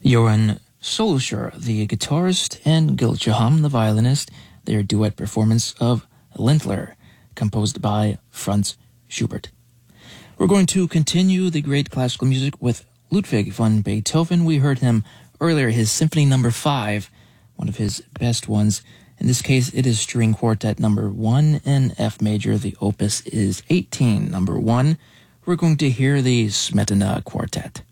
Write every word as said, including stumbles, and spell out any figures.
Johan Solskjaer, the guitarist, and Gil Chaham, the violinist, their duet performance of Lindler, composed by Franz Schubert. We're going to continue the great classical music with Ludwig van Beethoven. We heard him earlier, his Symphony Number Five, one of his best ones. In this case, it is String Quartet Number One in F major. The opus is eighteen, Number One. We're going to hear the Smetana Quartet.